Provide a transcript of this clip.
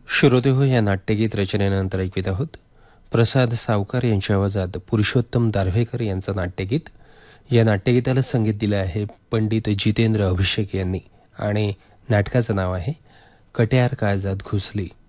श्रोतेहो, या नाट्यगीत रचनेनंतर ऐकत आहोत प्रसाद सावकार यांच्या आवाजात पुरुषोत्तम दारव्हेकर यांचं नाट्यगीत. या नाट्यगीताला संगीत दिलं आहे पंडित जितेंद्र अभिषेक यांनी आणि नाटकाचं नाव आहे कट्यार काळजात घुसली.